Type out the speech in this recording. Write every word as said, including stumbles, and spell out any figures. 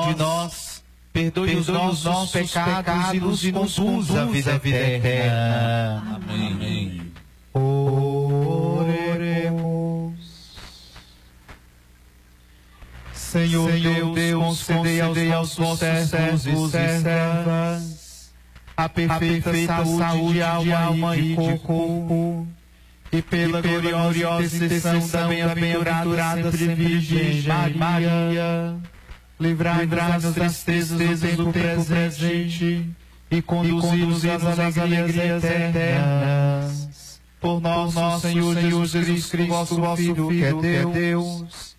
de nós, perdoe os nossos pecados e nos conduz à vida eterna. Amém. Oremos. Senhor, Senhor Deus, concedei aos vossos servos e servas a perfeita, a perfeita saúde de alma, alma e de corpo, e pela, e pela gloriosa intercessão da bem-aventurada sempre Virgem Maria, livrai-nos das tristezas do tempo presente e conduzi-nos às alegrias eternas. Por nosso Senhor Jesus Cristo, vosso Filho, que é Deus,